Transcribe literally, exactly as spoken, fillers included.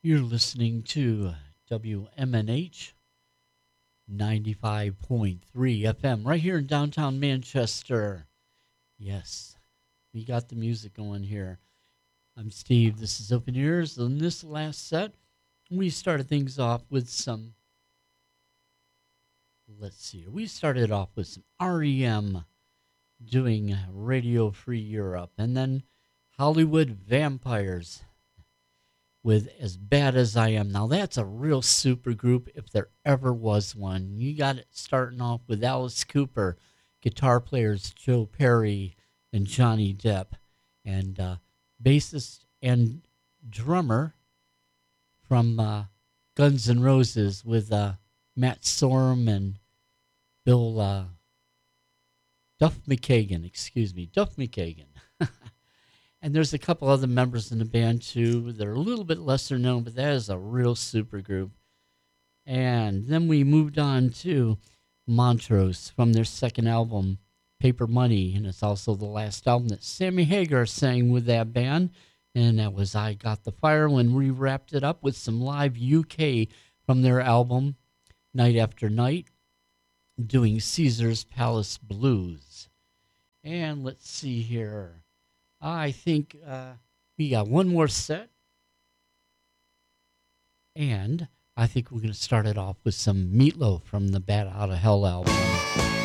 You're listening to W M N H ninety-five point three F M right here in downtown Manchester. Yes, we got the music going here. I'm Steve. This is Open Ears. In this last set, we started things off with some, let's see, we started off with some R E M doing Radio Free Europe, and then Hollywood Vampires with As Bad As I Am. Now that's a real super group if there ever was one. You got it starting off with Alice Cooper, guitar players Joe Perry and Johnny Depp, and uh, bassist and drummer from uh, Guns N' Roses with uh, Matt Sorum and Bill uh, Duff McKagan, excuse me, Duff McKagan. And there's a couple other members in the band, too. They're a little bit lesser known, but that is a real super group. And then we moved on to Montrose from their second album, Paper Money. And it's also the last album that Sammy Hagar sang with that band. And that was I Got the Fire, when we wrapped it up with some live U K from their album, Night After Night, doing Caesar's Palace Blues. And let's see here. I think uh, we got one more set, and I think we're going to start it off with some Meatloaf from the Bat Out of Hell album.